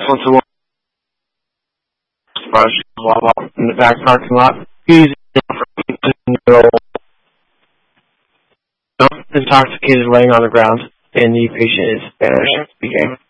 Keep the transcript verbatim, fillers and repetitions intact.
went to Wawa in the back parking lot. He's intoxicated, laying on the ground, and the patient is Spanish speaking.